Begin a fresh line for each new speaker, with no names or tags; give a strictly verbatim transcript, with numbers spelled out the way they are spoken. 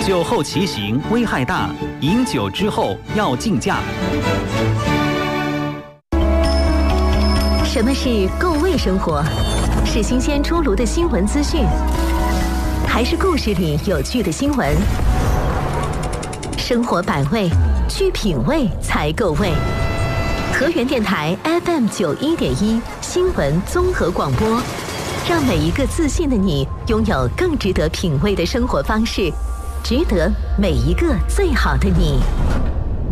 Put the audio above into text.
酒后骑行危害大，饮酒之后要禁驾。
什么是够味生活？是新鲜出炉的新闻资讯，还是故事里有趣的新闻？生活百味，去品味才够味。河源电台 F M 九一点一新闻综合广播，让每一个自信的你拥有更值得品味的生活方式，值得每一个最好的你。